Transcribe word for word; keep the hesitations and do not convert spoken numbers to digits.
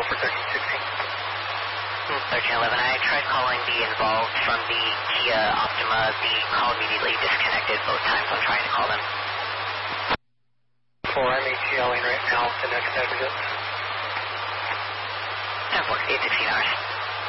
for thirteen sixteen. thirteen eleven, I tried calling the involved from the Kia Optima. The call immediately disconnected both times I'm trying to call them. four, I'm ATLing right now to next exit. ten four, eight sixteen hours.